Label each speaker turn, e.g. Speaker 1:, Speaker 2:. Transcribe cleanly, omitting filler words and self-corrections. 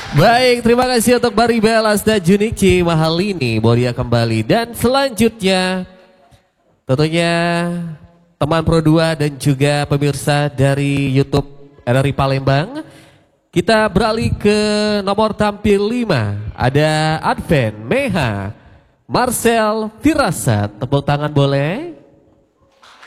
Speaker 1: Baik, terima kasih untuk Bari Belas dan Junichi Mahalini. Boria kembali. Dan selanjutnya tentunya teman Pro 2 dan juga pemirsa dari YouTube RRI Palembang. Kita beralih ke nomor tampil 5. Ada Advent, Meha, Marcel, Firasat. Tepuk tangan boleh.